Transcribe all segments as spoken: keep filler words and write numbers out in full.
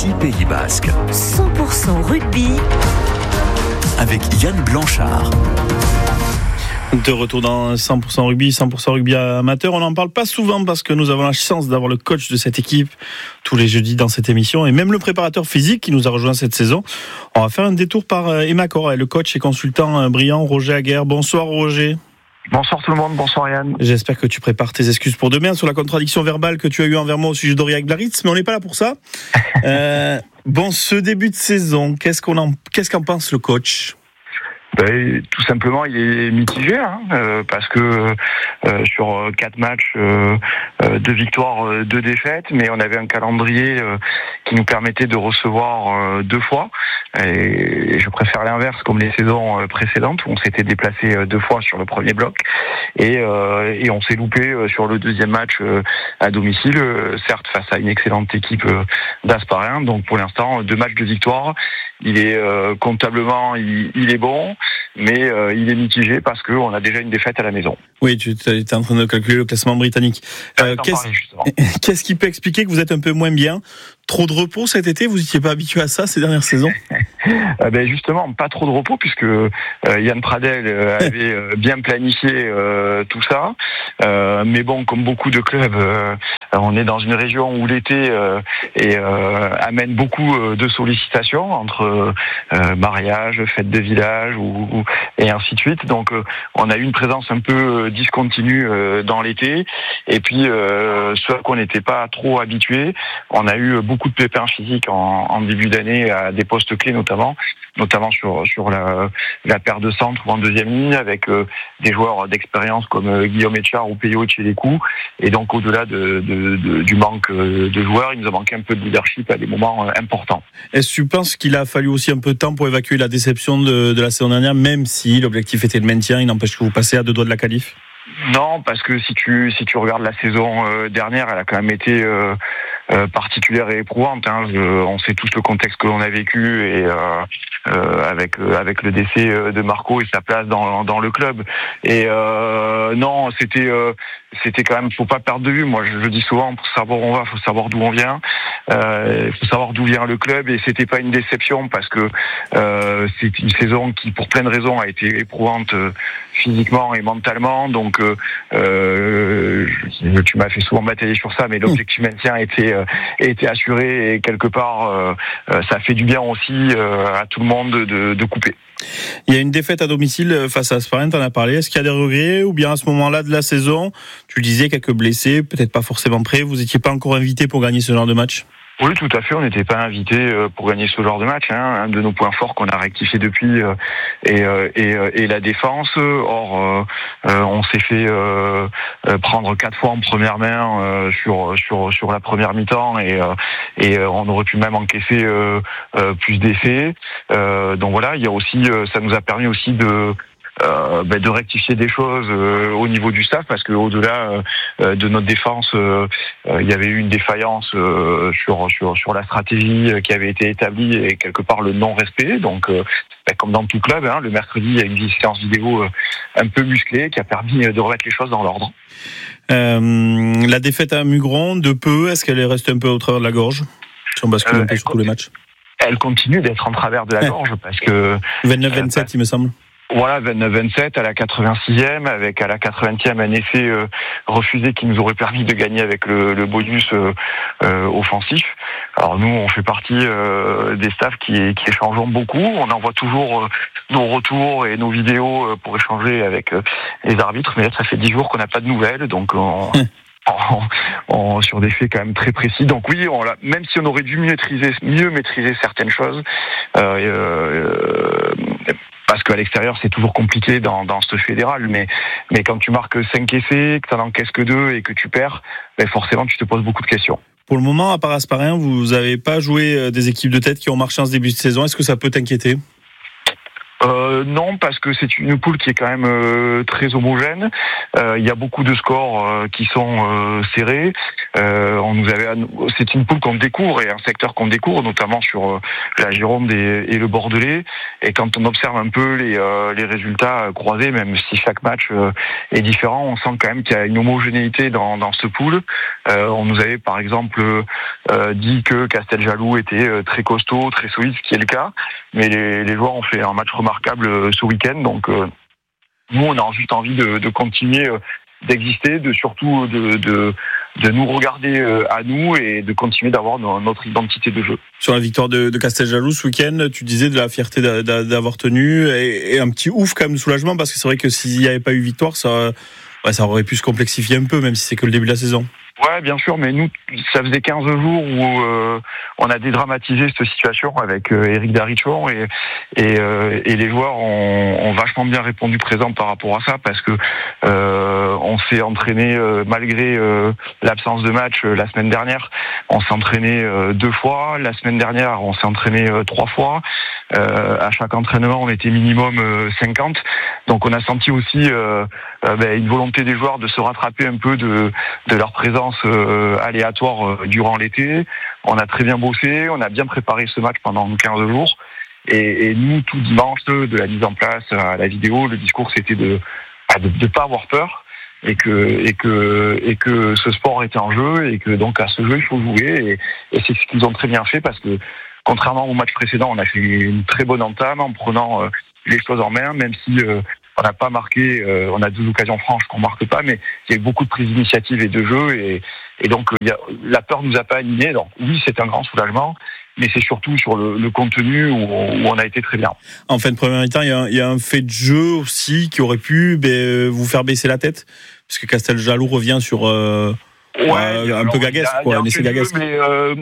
R S I Pays Basque. cent pour cent rugby avec Yann Blanchard. De retour dans cent pour cent rugby, cent pour cent rugby amateur. On n'en parle pas souvent parce que nous avons la chance d'avoir le coach de cette équipe tous les jeudis dans cette émission et même le préparateur physique qui nous a rejoint cette saison. On va faire un détour par Emma Corret, le coach et consultant brillant Roger Aguerre. Bonsoir Roger. Bonsoir tout le monde, bonsoir Yann. J'espère que tu prépares tes excuses pour demain sur la contradiction verbale que tu as eue envers moi au sujet d'Aurillac Biarritz, mais on n'est pas là pour ça. euh, bon, ce début de saison, qu'est-ce qu'on en, qu'est-ce qu'en pense le coach ? Ben, tout simplement, il est mitigé hein, euh, parce que euh, sur quatre matchs, euh, euh, deux victoires, euh, deux défaites, mais on avait un calendrier euh, qui nous permettait de recevoir euh, deux fois. Et je préfère l'inverse, comme les saisons euh, précédentes où on s'était déplacé euh, deux fois sur le premier bloc et, euh, et on s'est loupé euh, sur le deuxième match euh, à domicile, euh, certes face à une excellente équipe euh, d'Asparin. Donc pour l'instant, deux matchs de victoire. Il est euh, comptablement, il, il est bon. Mais euh, il est mitigé parce qu'on a déjà une défaite à la maison. Oui, tu es en train de calculer le classement britannique. Euh, qu'est-ce, qu'est-ce qui peut expliquer que vous êtes un peu moins bien ? Trop de repos cet été ? Vous n'étiez pas habitué à ça ces dernières saisons ? euh, ben Justement, pas trop de repos puisque euh, Yann Pradel euh, avait euh, bien planifié euh, tout ça. Euh, mais bon, comme beaucoup de clubs, euh, on est dans une région où l'été euh, et, euh, amène beaucoup euh, de sollicitations entre euh, mariage, fête de village ou, ou, et ainsi de suite. Donc, euh, on a eu une présence un peu discontinue euh, dans l'été. Et puis, euh, ce à quoi on n'était pas trop habitué, on a eu beaucoup de pépins physiques en, en début d'année à des postes clés notamment, notamment sur sur la, la paire de centre ou en deuxième ligne avec euh, des joueurs d'expérience comme euh, Guillaume Etchard ou Peyo Tchélékou. Et donc au-delà de, de, de, du manque de joueurs, il nous a manqué un peu de leadership à des moments euh, importants. Est-ce que tu penses qu'il a fallu aussi un peu de temps pour évacuer la déception de, de la saison dernière, même si l'objectif était le maintien, il n'empêche que vous passez à deux doigts de la qualif ? Non, parce que si tu si tu regardes la saison euh, dernière, elle a quand même été euh, euh, particulière et éprouvante. Hein. Je, on sait tous le contexte que l'on a vécu et euh, euh, avec euh, avec le décès de Marco et sa place dans dans le club. Et euh, non, c'était euh, c'était quand même, faut pas perdre de vue. Moi, je, je dis souvent, pour savoir où on va, faut savoir d'où on vient. Il euh, faut savoir d'où vient le club et c'était pas une déception parce que euh, c'est une saison qui, pour plein de raisons, a été éprouvante euh, physiquement et mentalement. Donc euh, euh, je, tu m'as fait souvent batailler sur ça, mais l'objectif maintien était euh, était assuré et quelque part euh, euh, ça fait du bien aussi euh, à tout le monde de, de couper. Il y a une défaite à domicile face à Asparin, t'en as parlé. Est-ce qu'il y a des regrets ou bien à ce moment-là de la saison, tu le disais, quelques blessés, peut-être pas forcément prêts, vous n'étiez pas encore invité pour gagner ce genre de match ? Oui, tout à fait. On n'était pas invité pour gagner ce genre de match. Hein. Un de nos points forts qu'on a rectifié depuis euh, est, euh, est, euh, est la défense. Or, euh, euh, on s'est fait euh, prendre quatre fois en première main euh, sur sur sur la première mi-temps et euh, et euh, on aurait pu même encaisser euh, euh, plus d'effets. Euh, donc voilà, il y a aussi, euh, ça nous a permis aussi de Euh, ben de rectifier des choses euh, au niveau du staff parce que au-delà euh, de notre défense, euh, euh, il y avait eu une défaillance euh, sur sur sur la stratégie qui avait été établie et quelque part le non-respect. Donc, euh, ben, comme dans tout club, hein, le mercredi il y a une séance vidéo euh, un peu musclée qui a permis de remettre les choses dans l'ordre. Euh, la défaite à Mugron, de peu, est-ce qu'elle est restée un peu au travers de la gorge si on bascule euh, un peu sur tous les matchs? Elle continue d'être en travers de la gorge parce que vingt-neuf vingt-sept, euh, il me semble. Voilà, vingt-neuf vingt-sept à la quatre-vingt-sixième, avec à la quatre-vingtième un essai euh, refusé qui nous aurait permis de gagner avec le, le bonus euh, euh, offensif. Alors nous, on fait partie euh, des staffs qui, qui échangeons beaucoup. On envoie toujours euh, nos retours et nos vidéos euh, pour échanger avec euh, les arbitres. Mais là, ça fait dix jours qu'on n'a pas de nouvelles, donc on... En, en, sur des faits quand même très précis. Donc oui, on l'a, même si on aurait dû mieux maîtriser, mieux maîtriser certaines choses, euh, euh, parce qu'à l'extérieur c'est toujours compliqué dans, dans ce fédéral, mais, mais quand tu marques cinq essais, que tu n'en encaisses que deux et que tu perds, ben forcément tu te poses beaucoup de questions. Pour le moment, à part Asparin, vous n'avez pas joué des équipes de tête qui ont marché en ce début de saison. Est-ce que ça peut t'inquiéter ? Euh, non, parce que c'est une poule qui est quand même euh, très homogène. Euh, il y a beaucoup de scores euh, qui sont euh, serrés. Euh, on nous avait, c'est une poule qu'on découvre et un secteur qu'on découvre, notamment sur euh, la Gironde et, et le Bordelais. Et quand on observe un peu les, euh, les résultats croisés, même si chaque match euh, est différent, on sent quand même qu'il y a une homogénéité dans, dans ce pool. Euh, on nous avait par exemple euh, dit que Casteljaloux était euh, très costaud, très solide, ce qui est le cas. Mais les, les joueurs ont fait un match remarquable euh, ce week-end. Donc euh, nous, on a juste envie de, de continuer euh, d'exister, de surtout de, de, de nous regarder euh, à nous et de continuer d'avoir no, notre identité de jeu. Sur la victoire de, de Casteljaloux ce week-end, tu disais de la fierté d'a, d'a, d'avoir tenu et, et un petit ouf quand même de soulagement parce que c'est vrai que s'il n'y avait pas eu victoire, ça, ouais, ça aurait pu se complexifier un peu, même si c'est que le début de la saison. Ouais, bien sûr, mais nous, ça faisait quinze jours où euh, on a dédramatisé cette situation avec euh, Éric Darichon et et, euh, et les joueurs ont, ont vachement bien répondu présent par rapport à ça parce que euh, on s'est entraîné euh, malgré euh, l'absence de match euh, la semaine dernière. On s'est entraîné euh, deux fois. La semaine dernière, on s'est entraîné euh, trois fois. Euh, à chaque entraînement, on était minimum euh, cinquante. Donc, on a senti aussi euh, euh, ben, une volonté des joueurs de se rattraper un peu de de leur présence Euh, aléatoire euh, durant l'été. On a très bien bossé, on a bien préparé ce match pendant quinze jours. Et, et nous, tout dimanche, de la mise en place à la vidéo, le discours c'était de de ne pas avoir peur et que et que et que ce sport était en jeu et que donc à ce jeu il faut jouer et, et c'est ce qu'ils ont très bien fait parce que contrairement au match précédent, on a fait une très bonne entame en prenant euh, les choses en main, même si euh, on n'a pas marqué, euh, on a deux occasions franches qu'on marque pas, mais il y a eu beaucoup de prises d'initiative et de jeu, et, et donc il y a, la peur nous a pas animés. Donc oui, c'est un grand soulagement, mais c'est surtout sur le, le contenu où on, où on a été très bien. En fin de première mi-temps, il y a, il y a un fait de jeu aussi qui aurait pu ben, vous faire baisser la tête, parce que Casteljaloux revient sur euh, Ouais, euh, un alors, peu gaguesque, quoi, un essai gaguesque. Mais euh,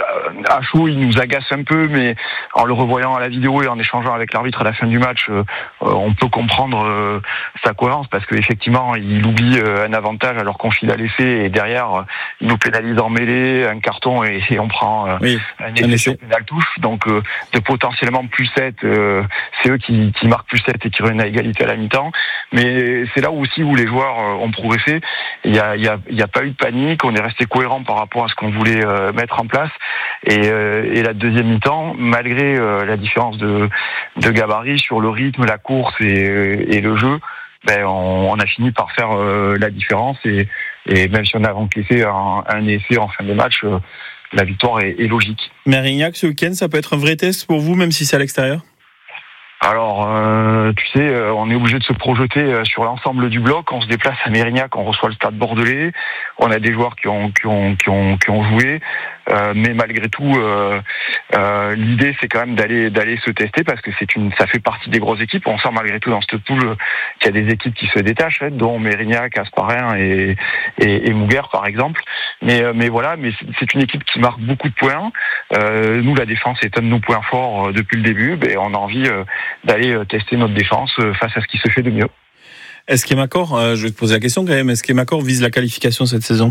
à chaud, il nous agace un peu, mais en le revoyant à la vidéo et en échangeant avec l'arbitre à la fin du match, euh, on peut comprendre euh, sa cohérence parce qu'effectivement, il oublie euh, un avantage alors qu'on file à l'essai et derrière, euh, il nous pénalise en mêlée, un carton et, et on prend euh, oui, un essai, un essai. Pénal touche. Donc, euh, de potentiellement plus sept, euh, c'est eux qui, qui marquent plus sept et qui reviennent à égalité à la mi-temps. Mais c'est là aussi où les joueurs euh, ont progressé. Il y a, il y a, il y a pas eu de panique. On est resté cohérent par rapport à ce qu'on voulait euh, mettre en place et, euh, et la deuxième mi-temps, malgré euh, la différence de, de gabarit sur le rythme, la course et, et le jeu, ben on, on a fini par faire euh, la différence et, et même si on a encaissé un, un essai en fin de match, euh, la victoire est, est logique. Mérignac ce week-end, ça peut être un vrai test pour vous, même si c'est à l'extérieur? Alors, euh, tu sais, euh, on est obligé de se projeter euh, sur l'ensemble du bloc. On se déplace à Mérignac, on reçoit le Stade Bordelais. On a des joueurs qui ont qui ont qui ont qui ont joué, euh, mais malgré tout, euh, euh, l'idée c'est quand même d'aller d'aller se tester parce que c'est une, ça fait partie des grosses équipes. On sent malgré tout dans cette poule qu'il y a des équipes qui se détachent, hein, dont Mérignac, Asparin et et, et Mouguer par exemple. Mais mais voilà, mais c'est une équipe qui marque beaucoup de points. Euh, nous, la défense est un de nos points forts euh, depuis le début. Ben, on a envie euh, d'aller tester notre défense face à ce qui se fait de mieux. Est-ce qu'Emacor, euh, je vais te poser la question quand même, est-ce qu'Emacor vise la qualification cette saison?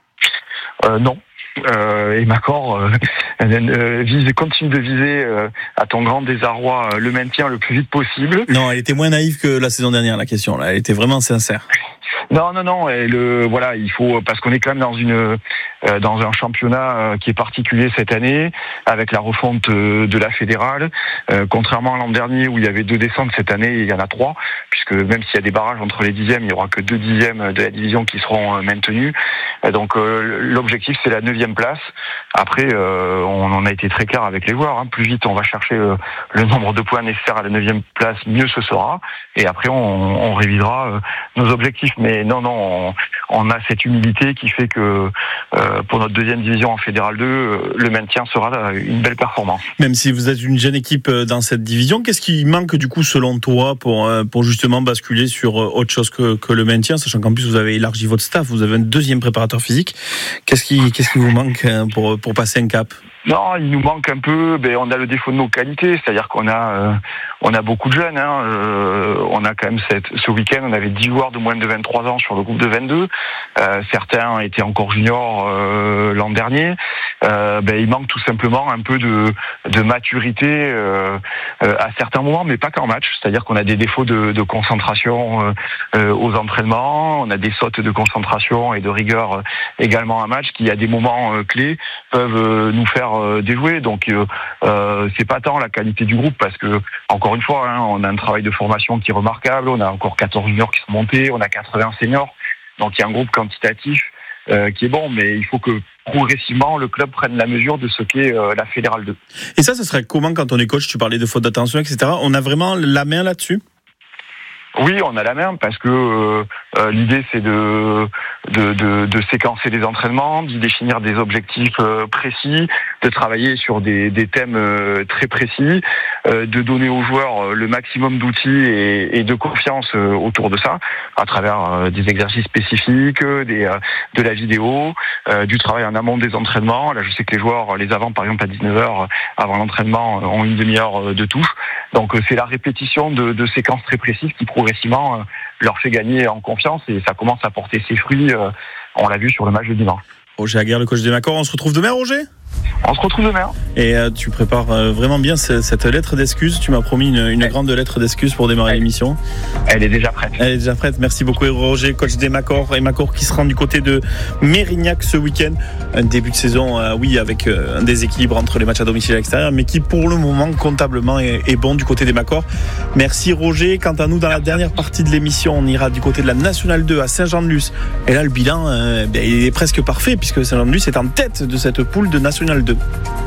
euh, Non. Euh, Emacor euh, euh, vise, continue de viser euh, à ton grand désarroi euh, le maintien le plus vite possible. Non, elle était moins naïve que la saison dernière, la question. Là, elle était vraiment sincère. Non, non, non. Et le voilà, il faut parce qu'on est quand même dans une euh, dans un championnat euh, qui est particulier cette année avec la refonte euh, de la fédérale. Euh, contrairement à l'an dernier où il y avait deux descentes, cette année il y en a trois, puisque même s'il y a des barrages entre les dixièmes, il y aura que deux dixièmes de la division qui seront euh, maintenus. Et donc euh, l'objectif c'est la neuvième place. Après, euh, on en a été très clair avec les joueurs. Hein. Plus vite on va chercher euh, le nombre de points nécessaires à la neuvième place, mieux ce sera. Et après on, on révisera euh, nos objectifs. Mais non, non, on, on a cette humilité qui fait que euh, pour notre deuxième division en Fédéral deux, euh, le maintien sera une belle performance. Même si vous êtes une jeune équipe dans cette division, qu'est-ce qui manque du coup selon toi pour, pour justement basculer sur autre chose que, que le maintien, sachant qu'en plus vous avez élargi votre staff, vous avez un deuxième préparateur physique. Qu'est-ce qui, qu'est-ce qui vous manque pour, pour passer un cap ? Non, il nous manque un peu. Ben, on a le défaut de nos qualités, c'est-à-dire qu'on a, euh, on a beaucoup de jeunes. Hein, euh, on a quand même cette, ce week-end, on avait dix joueurs de moins de vingt-trois ans sur le groupe de vingt-deux. Euh, certains étaient encore juniors euh, l'an dernier. Euh, ben, il manque tout simplement un peu de, de maturité euh, euh, à certains moments, mais pas qu'en match. C'est-à-dire qu'on a des défauts de, de concentration euh, euh, aux entraînements. On a des sautes de concentration et de rigueur euh, également en match qui, à des moments euh, clés, peuvent euh, nous faire euh, déjouer. Donc, euh, euh, c'est pas tant la qualité du groupe parce que, encore une fois, hein, on a un travail de formation qui est remarquable. On a encore quatorze juniors qui sont montés. On a quatre-vingts seniors. Donc, il y a un groupe quantitatif euh, qui est bon, mais il faut que progressivement le club prenne la mesure de ce qu'est euh, la Fédérale deux. Et ça, ce serait comment quand on est coach? Tu parlais de faute d'attention, et cetera. On a vraiment la main là-dessus? Oui, on a la main parce que euh, euh, l'idée c'est de, de de de séquencer les entraînements, d'y définir des objectifs euh, précis, de travailler sur des des thèmes euh, très précis, euh, de donner aux joueurs le maximum d'outils et, et de confiance euh, autour de ça, à travers euh, des exercices spécifiques, des euh, de la vidéo, euh, du travail en amont des entraînements. Là, je sais que les joueurs, les avant par exemple à dix-neuf heures avant l'entraînement, ont une demi-heure de touche. Donc c'est la répétition de, de séquences très précises qui progressivement euh, leur fait gagner en confiance et ça commence à porter ses fruits. Euh, on l'a vu sur le match de dimanche. Roger Aguerre, le coach des Macors. On se retrouve demain, Roger? On se retrouve demain. Et euh, tu prépares euh, vraiment bien cette, cette lettre d'excuses. Tu m'as promis une, une grande lettre d'excuses pour démarrer elle, l'émission. Elle est déjà prête. Elle est déjà prête. Merci beaucoup, Roger, coach des Macors. Et Macors qui se rend du côté de Mérignac ce week-end. Un début de saison, euh, oui, avec euh, un déséquilibre entre les matchs à domicile et à l'extérieur, mais qui pour le moment, comptablement, est, est bon du côté des Macors. Merci, Roger. Quant à nous, dans la dernière partie de l'émission, on ira du côté de la Nationale deux à Saint-Jean-de-Luz. Et là, le bilan, euh, ben, il est presque parfait puisque Saint-Jean-de-Luz est en tête de cette poule de Nationale deux.